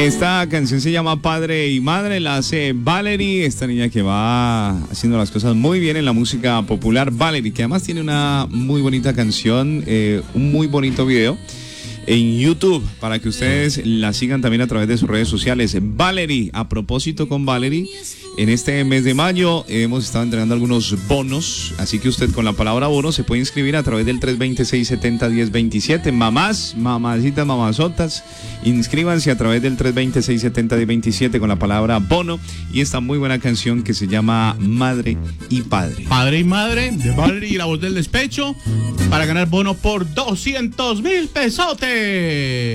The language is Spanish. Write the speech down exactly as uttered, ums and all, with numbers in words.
Esta canción se llama Padre y Madre, la hace Valerie, esta niña que va haciendo las cosas muy bien en la música popular. Valerie, que además tiene una muy bonita canción, eh, un muy bonito video en YouTube, para que ustedes la sigan también a través de sus redes sociales. Valerie, a propósito con Valerie, en este mes de mayo hemos estado entregando algunos bonos, así que usted con la palabra bono se puede inscribir a través del tres dos seis, siete cero, uno cero dos siete. Mamás, mamacitas, mamazotas, inscríbanse a través del tres dos seis, siete cero, uno cero dos siete con la palabra bono y esta muy buena canción que se llama Madre y Padre. Padre y Madre, de Valerie y la voz del despecho, para ganar bono por doscientos mil pesotes.